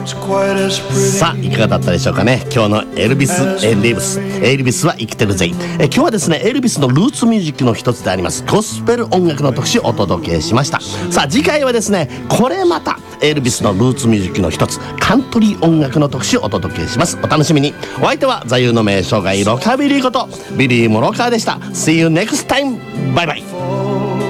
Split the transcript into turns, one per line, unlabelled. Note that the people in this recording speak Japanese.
さあいかがだったでしょうかね。今日のエルビスは生きてるぜ。今日はですねエルビスのルーツミュージックの一つでありますゴスペル音楽の特集をお届けしました。さあ次回はですねこれまたエルビスのルーツミュージックの一つカントリー音楽の特集をお届けします。お楽しみに。お相手は座右の銘生涯ロカビリーことビリー・モロカーでした。 See you next time. バイバイ。